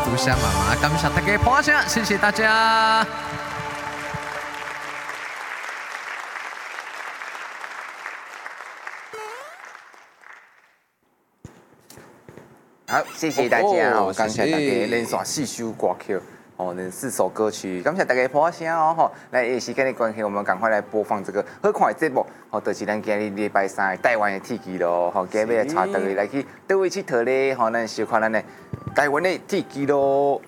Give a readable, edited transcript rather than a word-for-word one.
独享妈妈，感谢大家捧场，谢谢大家。 好，谢谢大家哦，感谢大家连续4首歌曲。哦，那4首歌曲，感谢大家捧声哦吼！来，也时间的关系，我们赶快来播放这个好看的节目。哦，就是咱今日礼拜3台湾的天气咯。吼，今日要带大家来去倒位佚佗咧？吼，咱小看咱的台湾的天气咯。